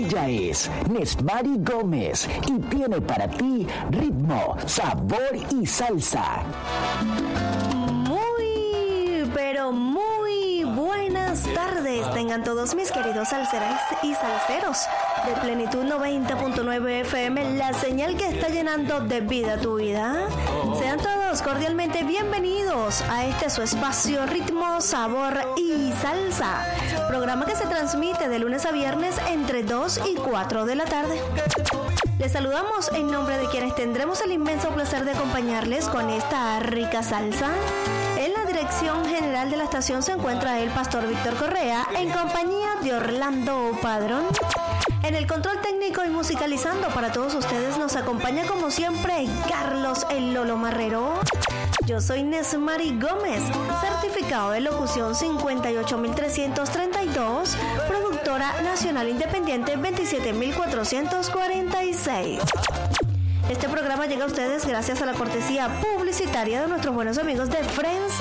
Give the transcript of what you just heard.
Ella es Nesmari Gómez y tiene para ti ritmo, sabor y salsa. Muy, pero muy buenas tardes. Tengan todos mis queridos salseras y salseros de Plenitud 90.9 FM, la señal que está llenando de vida tu vida. Sean todos cordialmente bienvenidos a este su espacio Ritmo, Sabor y Salsa, programa que se transmite de lunes a viernes entre 2 y 4 de la tarde. Les saludamos en nombre de quienes tendremos el inmenso placer de acompañarles con esta rica salsa. En la dirección general de la estación se encuentra el pastor Víctor Correa en compañía de Orlando Padrón. En el control técnico y musicalizando para todos ustedes nos acompaña como siempre Carlos el Lolo Marrero. Yo soy Nesmari Gómez, certificado de locución 58332, productora nacional independiente 27446. Este programa llega a ustedes gracias a la cortesía publicitaria de nuestros buenos amigos de Friends